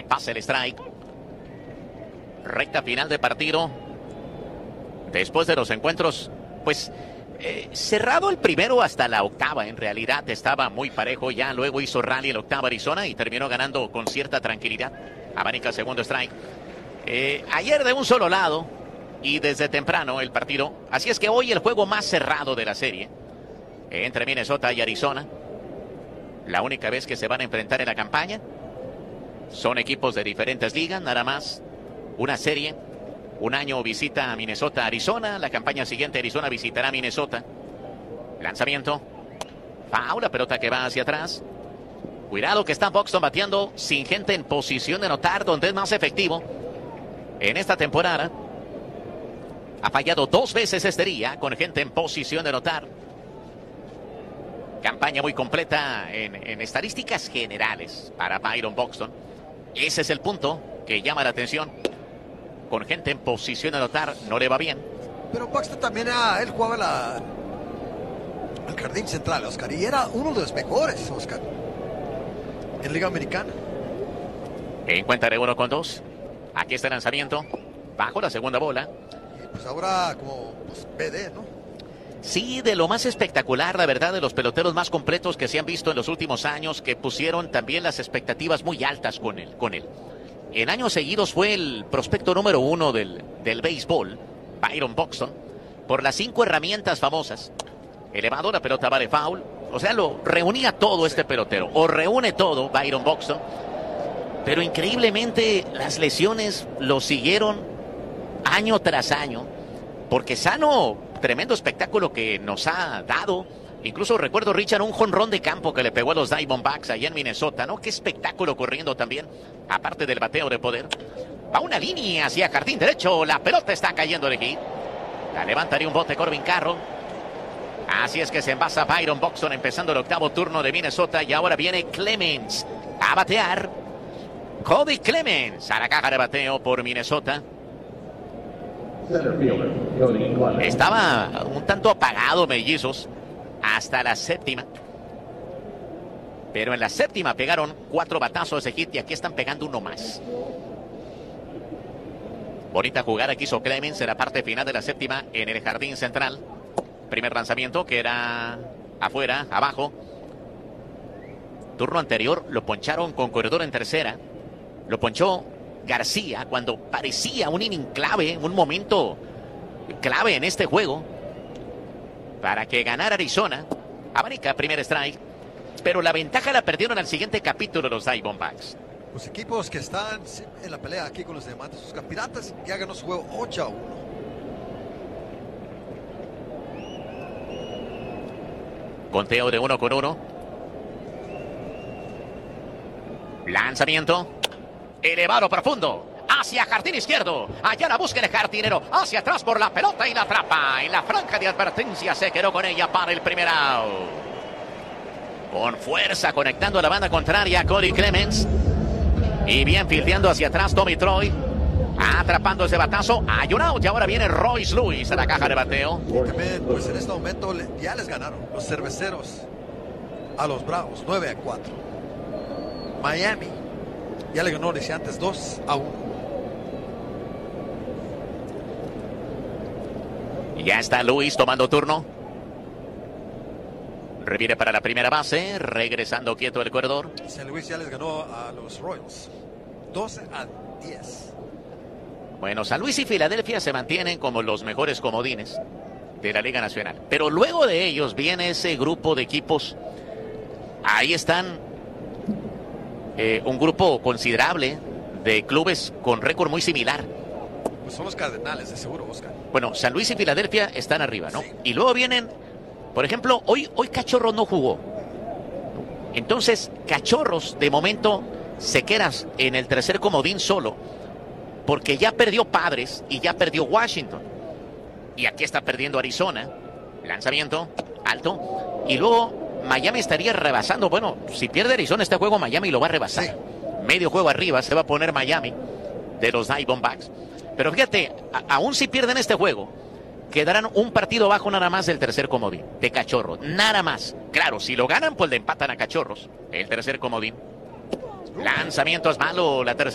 pasa el strike. Recta final de partido. Después de los encuentros, pues cerrado el primero hasta la octava, en realidad estaba muy parejo. Ya luego hizo rally el octavo Arizona y terminó ganando con cierta tranquilidad. Abanica segundo strike. Ayer de un solo lado y desde temprano el partido. Así es que hoy el juego más cerrado de la serie entre Minnesota y Arizona. La única vez que se van a enfrentar en la campaña. Son equipos de diferentes ligas, nada más. Una serie. Un año visita a Minnesota, Arizona. La campaña siguiente Arizona visitará Minnesota. Lanzamiento. Foul, la pelota que va hacia atrás. Cuidado que está Buxton bateando sin gente en posición de anotar, donde es más efectivo. En esta temporada ha fallado 2 veces este día con gente en posición de anotar. Campaña muy completa en estadísticas generales para Byron Buxton. Ese es el punto que llama la atención. Con gente en posición de anotar no le va bien. Pero Buxton también, él jugaba el jardín central, Oscar, y era uno de los mejores, Oscar, en Liga Americana. En cuenta de 1-2. Aquí está el lanzamiento. Bajo la segunda bola. Y pues ahora como PD, ¿no? Sí, de lo más espectacular, la verdad, de los peloteros más completos que se han visto en los últimos años, que pusieron también las expectativas muy altas con él. En años seguidos fue el prospecto número 1 del béisbol, Byron Buxton, por las 5 herramientas famosas. Elevado, la pelota va de foul. O sea, lo reunía todo este pelotero. O reúne todo Byron Buxton. Pero increíblemente las lesiones lo siguieron año tras año. Porque sano, tremendo espectáculo que nos ha dado. Incluso recuerdo, Richard, un jonrón de campo que le pegó a los Diamondbacks allá en Minnesota, ¿no? Qué espectáculo corriendo también, aparte del bateo de poder. Va una línea hacia jardín derecho, la pelota está cayendo de aquí. La levantaría un bote Corbin Carroll. Así es que se envasa Byron Buxton empezando el octavo turno de Minnesota y ahora viene Clemens a batear. Cody Clemens a la caja de bateo por Minnesota. Estaba un tanto apagado Mellizos hasta la séptima. Pero en la séptima pegaron 4 batazos de hit y aquí están pegando uno más. Bonita jugada que hizo Clemens en la parte final de la séptima en el jardín central. Primer lanzamiento que era afuera, abajo. Turno anterior lo poncharon con corredor en tercera. Lo ponchó García cuando parecía un inning clave, un momento clave en este juego para que ganara Arizona. Abanica, primer strike. Pero la ventaja la perdieron al siguiente capítulo los Diamondbacks. Los equipos que están en la pelea aquí con los diamantes, sus Piratas ya ganó su juego 8-1. Conteo de 1-1. Lanzamiento. Elevado profundo. Hacia jardín izquierdo. Allá la busca el jardinero. Hacia atrás por la pelota y la atrapa. En la franja de advertencia se quedó con ella para el primer out. Con fuerza conectando a la banda contraria Cody Clemens. Y bien fildeando hacia atrás Tommy Troy. Atrapando ese batazo. Hay un out y ahora viene Royce Lewis a la caja de bateo. Y también, pues en este momento ya les ganaron los cerveceros a los Bravos 9-4. Miami ya le ganó, decía antes, 2-1. Ya está Lewis tomando turno. Reviene para la primera base, regresando quieto el corredor. San Luis ya les ganó a los Royals 12-10. Bueno, San Luis y Filadelfia se mantienen como los mejores comodines de la Liga Nacional. Pero luego de ellos viene ese grupo de equipos. Ahí están un grupo considerable de clubes con récord muy similar. Pues son los Cardenales, de seguro, Oscar. Bueno, San Luis y Filadelfia están arriba, ¿no? Sí. Y luego vienen, por ejemplo, hoy Cachorros no jugó. Entonces, Cachorros, de momento, se queda en el tercer comodín solo, porque ya perdió Padres y ya perdió Washington. Y aquí está perdiendo Arizona. Lanzamiento, alto. Y luego Miami estaría rebasando. Bueno, si pierde Arizona este juego, Miami lo va a rebasar. Sí. Medio juego arriba se va a poner Miami de los Diamondbacks. Pero fíjate, aún si pierden este juego, quedarán un partido bajo nada más del tercer comodín de Cachorros. Nada más. Claro, si lo ganan, pues le empatan a Cachorros el tercer comodín. Lanzamiento es malo, la tercera.